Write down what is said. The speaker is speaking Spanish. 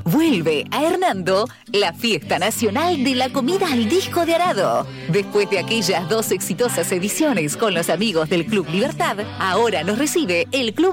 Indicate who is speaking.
Speaker 1: Vuelve a Hernando la fiesta nacional de la comida al disco de Arado. Después de aquellas 2 exitosas ediciones con los amigos del Club Libertad, ahora nos recibe el Club